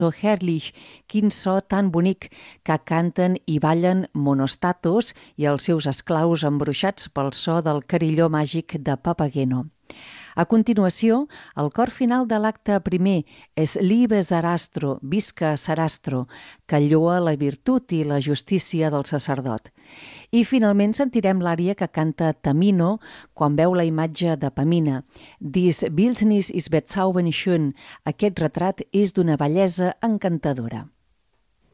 herrlich, quin so tan bonic, que canten i ballen monostatos i els seus esclaus embruixats pel so del carilló màgic de Papageno. A continuació, el cor final de l'acte primer és Liebe Sarastro, visca Sarastro, que lloa la virtut i la justícia del sacerdot. I finalment sentirem l'ària que canta Tamino quan veu la imatge de Pamina. Dies Bildnis ist bezaubernd schön, aquest retrat és d'una bellesa encantadora.